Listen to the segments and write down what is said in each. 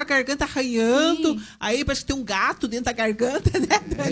garganta arranhando, Sim. aí parece que tem um gato dentro da garganta, né?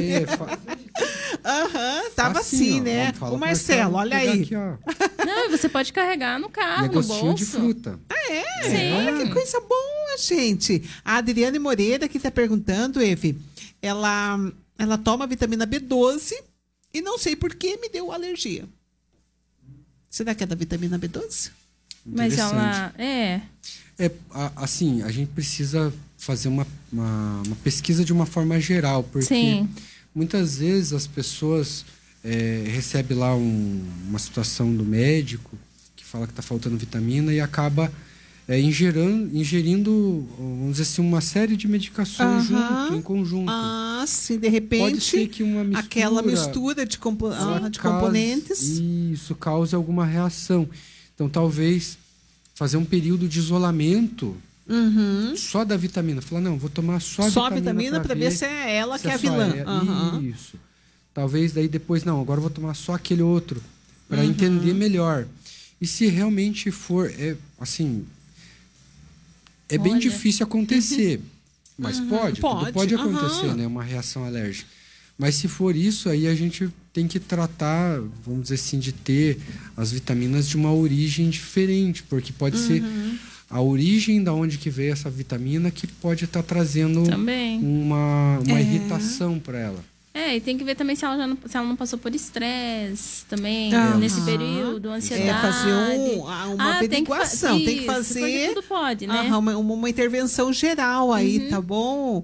Tava assim, ó, né? fala O pro Marcelo, olha pegar aí. Aqui, ó. Não, e você pode carregar no E carro, é no gostinho bolso. de fruta. Sim. Olha que coisa boa, gente. A Adriane Moreira que está perguntando, Evi, ela toma vitamina B12 e não sei por que me deu alergia. Será que é da vitamina B12? Mas ela... Assim, a gente precisa fazer uma pesquisa de uma forma geral, porque Sim. muitas vezes as pessoas recebem lá uma situação do médico que fala que está faltando vitamina e acaba ingerindo, vamos dizer assim, uma série de medicações em conjunto. Sim, de repente, pode ser que aquela mistura de componentes. Isso causa alguma reação. Então, talvez fazer um período de isolamento só da vitamina. Falar, não, vou tomar só a vitamina para ver se é ela que é a vilã. Isso. Talvez daí depois, não, agora eu vou tomar só aquele outro, para entender melhor. E se realmente for, assim, bem difícil acontecer. Mas tudo pode acontecer, né? Uma reação alérgica. Mas se for isso, aí a gente tem que tratar, vamos dizer assim, de ter as vitaminas de uma origem diferente, porque pode ser a origem da onde que veio essa vitamina que pode estar trazendo também uma irritação para ela. E tem que ver também se ela não passou por estresse também nesse período, ansiedade. Fazer uma averiguação. Tem que fazer. Porque tudo pode, né? Uma intervenção geral aí, tá bom?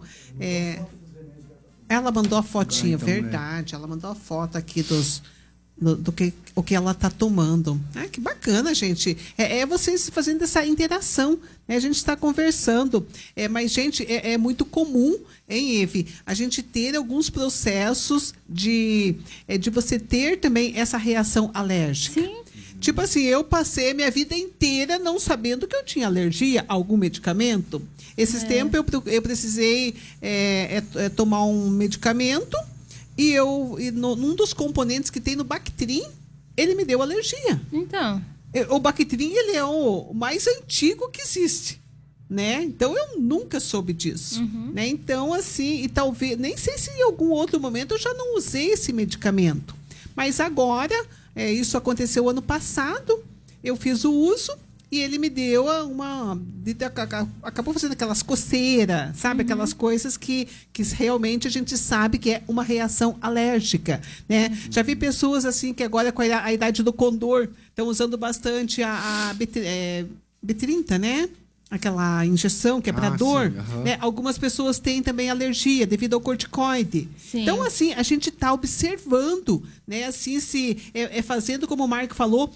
Ela mandou a fotinha, verdade. Ela mandou a foto aqui do que ela tá tomando. Que bacana, gente. Vocês fazendo essa interação, né? A gente está conversando. Mas, gente, é muito comum, hein, Eve? A gente ter alguns processos de você ter também essa reação alérgica. Sim. Tipo assim, eu passei a minha vida inteira não sabendo que eu tinha alergia a algum medicamento. Esses tempos eu precisei tomar um medicamento e num dos componentes que tem no Bactrim, ele me deu alergia. Então. O Bactrim, ele é o mais antigo que existe, né? Então, eu nunca soube disso, né? Então, assim, e talvez, nem sei se em algum outro momento eu já não usei esse medicamento. Mas agora, isso aconteceu ano passado, eu fiz o uso e ele me deu acabou fazendo aquelas coceiras, sabe? Aquelas coisas que realmente a gente sabe que é uma reação alérgica, né? Já vi pessoas assim que agora com a idade do condor estão usando bastante a B30, né? Aquela injeção que é para dor, né? Algumas pessoas têm também alergia devido ao corticoide. Sim. Então, assim, a gente está observando, né? Assim, fazendo como o Marco falou,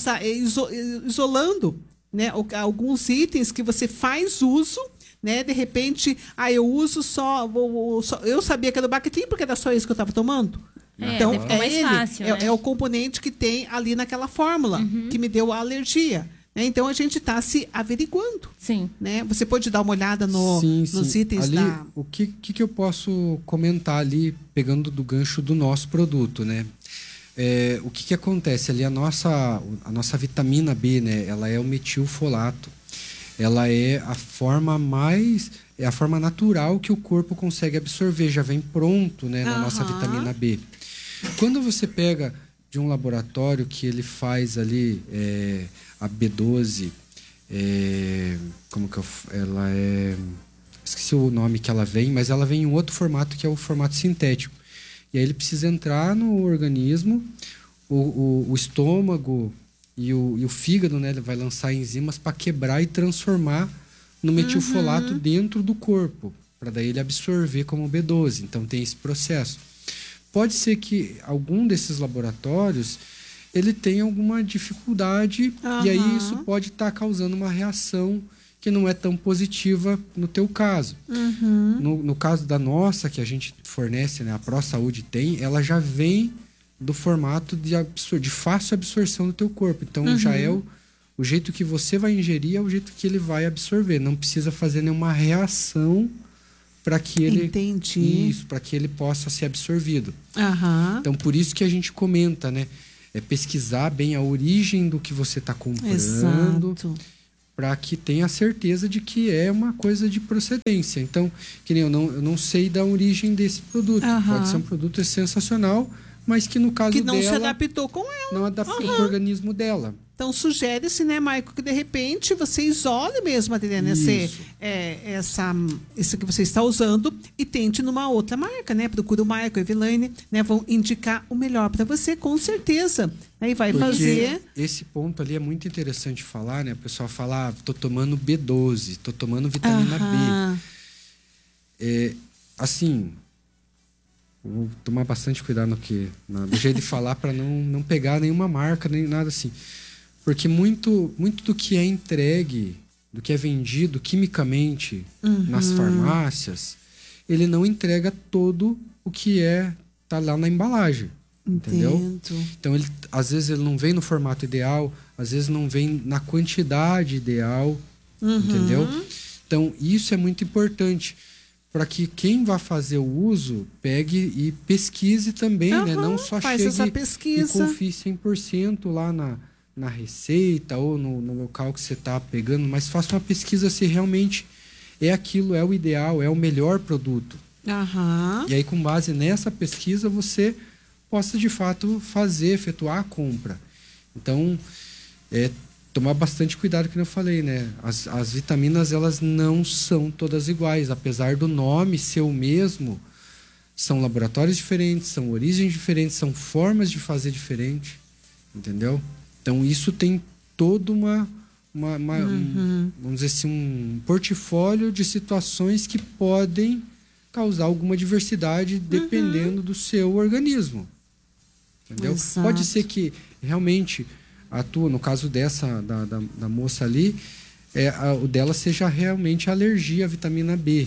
isolando, né? Alguns itens que você faz uso, né? De repente, eu uso eu sabia que era do Bactrim porque era só isso que eu estava tomando. Então, mais fácil, né? É o componente que tem ali naquela fórmula que me deu a alergia. Então, a gente está se averiguando. Sim. Né? Você pode dar uma olhada nos itens ali, o que eu posso comentar ali, pegando do gancho do nosso produto, né? O que acontece ali? A nossa vitamina B, né? Ela é o metilfolato. Ela é a forma a forma natural que o corpo consegue absorver. Já vem pronto, né? Na nossa vitamina B. Quando você pega de um laboratório que ele faz ali a B12, ela é... Esqueci o nome que ela vem, mas ela vem em outro formato, que é o formato sintético. E aí ele precisa entrar no organismo, o estômago e o fígado, né? Ele vai lançar enzimas para quebrar e transformar no metilfolato dentro do corpo, para daí ele absorver como B12. Então tem esse processo. Pode ser que algum desses laboratórios ele tenha alguma dificuldade e aí isso pode estar causando uma reação que não é tão positiva no teu caso. No caso da nossa, que a gente fornece, né, a ProSaúde tem, ela já vem do formato de fácil absorção do teu corpo. Então já é o jeito que você vai ingerir, é o jeito que ele vai absorver. Não precisa fazer nenhuma reação para que ele para que ele possa ser absorvido. Então por isso que a gente comenta, né? Pesquisar bem a origem do que você está comprando. Exato. para que tenha certeza de que é uma coisa de procedência. Então, que nem eu não sei da origem desse produto. Pode ser um produto sensacional, mas que no caso dela... Que não dela, se adaptou com ela. Não adaptou com o organismo dela. Então, sugere-se, né, Maico, que de repente você isole mesmo, Adriana, isso que você está usando e tente numa outra marca, né? Procura o Maico, a Eveline, né? Vão indicar o melhor para você, com certeza. Aí vai fazer... Esse ponto ali é muito interessante falar, né? O pessoal fala, tô tomando B12, tô tomando vitamina B. Assim... Vou tomar bastante cuidado no jeito de falar para não pegar nenhuma marca, nem nada assim. Porque muito do que é entregue, do que é vendido quimicamente nas farmácias, ele não entrega todo o que tá lá na embalagem. Entendeu? Então, às vezes ele não vem no formato ideal, às vezes não vem na quantidade ideal, entendeu? Então, isso é muito importante. Para que quem vai fazer o uso pegue e pesquise também, né? Não só chegue e confie 100% lá na receita ou no local que você está pegando, mas faça uma pesquisa se realmente é aquilo, é o ideal, é o melhor produto. E aí, com base nessa pesquisa, você possa, de fato, efetuar a compra. Então, tomar bastante cuidado, que eu falei, né? As vitaminas, elas não são todas iguais. Apesar do nome ser o mesmo, são laboratórios diferentes, são origens diferentes, são formas de fazer diferente. Entendeu? Então, isso tem todo vamos dizer assim, um portfólio de situações que podem causar alguma diversidade dependendo do seu organismo. Entendeu? Exato. Pode ser que realmente... atua, no caso da moça ali, o dela seja realmente alergia à vitamina B.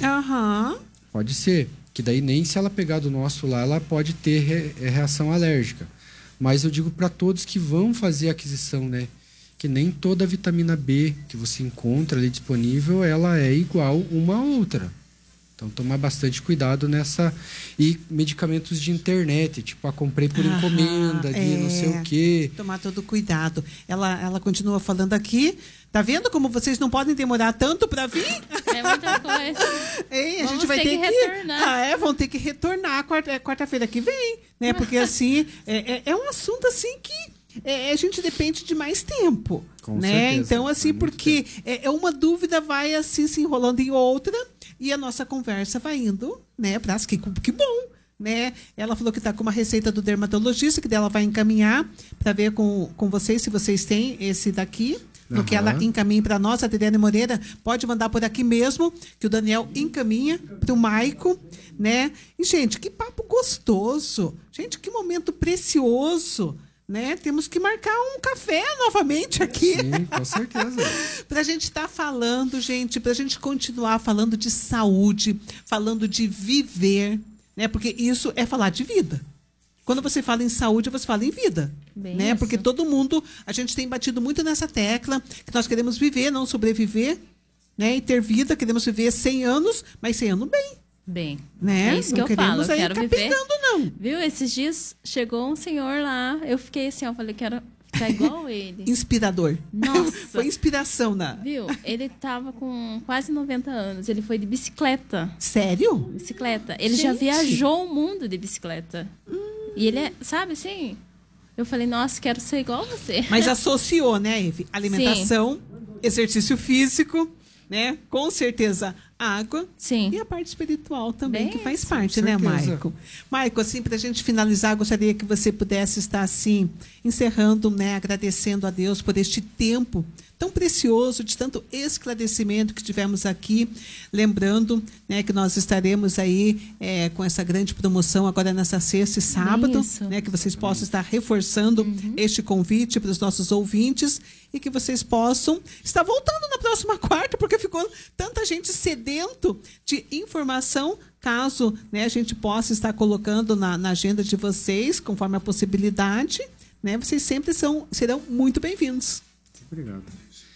Pode ser, que daí nem se ela pegar do nosso lá, ela pode ter reação alérgica. Mas eu digo para todos que vão fazer a aquisição, né? Que nem toda a vitamina B que você encontra ali disponível, ela é igual uma a outra. Então, tomar bastante cuidado nessa... E medicamentos de internet, tipo, comprei por encomenda, de não sei o quê. Tomar todo cuidado. Ela continua falando aqui. Tá vendo como vocês não podem demorar tanto para vir? É muita coisa. A gente vai ter que retornar. Vão ter que retornar quarta-feira que vem, né? Porque, assim, é um assunto, assim, que... a gente depende de mais tempo. Com né? certeza. Então, assim, porque uma dúvida vai, assim, se enrolando em outra... E a nossa conversa vai indo, né, para que bom, né? Ela falou que está com uma receita do dermatologista, que dela vai encaminhar para ver com vocês se vocês têm esse daqui. No que ela encaminha para nós, a Adriane Moreira, pode mandar por aqui mesmo, que o Daniel encaminha para o Maico, né? E, gente, que papo gostoso. Gente, que momento precioso. Né? Temos que marcar um café novamente aqui. Sim, com certeza. Para a gente estar falando, gente, para a gente continuar falando de saúde, falando de viver, né? Porque isso é falar de vida. Quando você fala em saúde, você fala em vida. Né? Porque todo mundo, a gente tem batido muito nessa tecla, que nós queremos viver, não sobreviver, né? E ter vida, queremos viver 100 anos, mas 100 anos bem. Né? É isso que eu falo, eu quero viver. Não. Viu? Esses dias chegou um senhor lá, eu fiquei assim, eu falei, quero ficar igual ele. Inspirador. Nossa. Foi inspiração Viu? Ele tava com quase 90 anos, ele foi de bicicleta. Sério? Bicicleta. Ele já viajou o mundo de bicicleta. E ele sabe assim, eu falei, nossa, quero ser igual a você. Mas associou, né, Eve? Alimentação, exercício físico, né? Com certeza, água. Sim. E a parte espiritual também, que faz sim, parte, né, Maico? Maico, assim, para a gente finalizar, gostaria que você pudesse estar, assim, encerrando, né, agradecendo a Deus por este tempo tão precioso, de tanto esclarecimento que tivemos aqui. Lembrando, né, que nós estaremos aí com essa grande promoção agora nessa sexta e sábado, né, que vocês possam estar reforçando este convite para os nossos ouvintes e que vocês possam estar voltando na próxima quarta, porque ficou tanta gente sedento de informação, caso, né, a gente possa estar colocando na agenda de vocês, conforme a possibilidade, né, vocês sempre serão muito bem-vindos. Obrigado.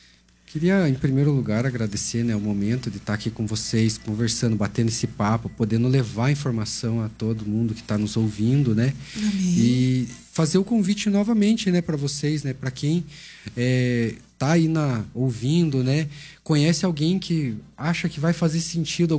Queria, em primeiro lugar, agradecer, né, o momento de estar aqui com vocês, conversando, batendo esse papo, podendo levar informação a todo mundo que está nos ouvindo, né? Amém. E fazer o convite novamente, né, para vocês, né, para quem está aí ouvindo, né, conhece alguém que acha que vai fazer sentido